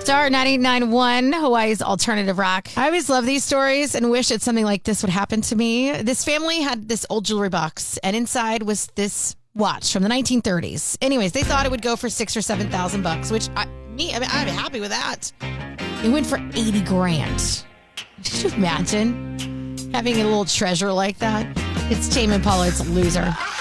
Star 98.9 Hawaii's alternative rock. I always love these stories and wish that something like this would happen to me. This family had this old jewelry box, and inside was this watch from the 1930s. Anyways, they thought it would go for $6,000 or $7,000, which I'm happy with that. It went for $80,000. Could you imagine having a little treasure like that? It's Tame Impala. It's a loser.